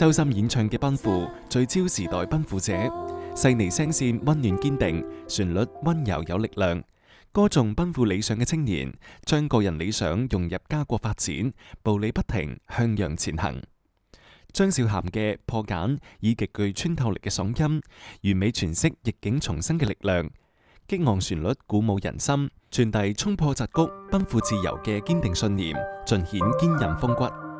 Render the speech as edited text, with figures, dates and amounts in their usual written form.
周深演唱嘅《奔赴》聚焦時代奔赴者，細膩聲線溫暖堅定，旋律溫柔有力量，歌頌奔赴理想嘅青年，將個人理想融入家國發展，步履不停向陽前行。張韶涵嘅破繭以極具穿透力嘅嗓音，完美詮釋逆境重生嘅力量，激昂旋律鼓舞人心，傳遞衝破桎梏、奔赴自由嘅堅定信念，盡顯堅韌風骨。